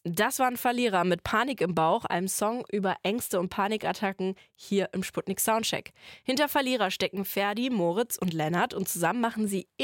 Das waren Verlierer mit Panik im Bauch, einem Song über Ängste und Panikattacken hier im Sputnik Soundcheck. Hinter Verlierer stecken Ferdi, Moritz und Lennart und zusammen machen sie